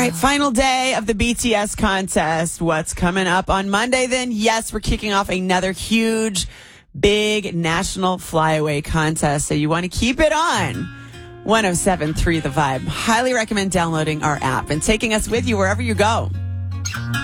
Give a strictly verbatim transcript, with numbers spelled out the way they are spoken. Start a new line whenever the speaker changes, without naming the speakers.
All right, final day of the B T S contest. What's coming up on Monday then? Yes, we're kicking off another huge, big national flyaway contest. So you want to keep it on. one oh seven point three The Vibe. Highly recommend downloading our app and taking us with you wherever you go.